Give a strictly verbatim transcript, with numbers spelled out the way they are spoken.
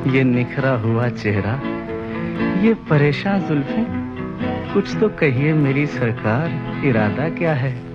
ये निखरा हुआ चेहरा, ये परेशान जुल्फें, कुछ तो कहिए मेरी सरकार, इरादा क्या है?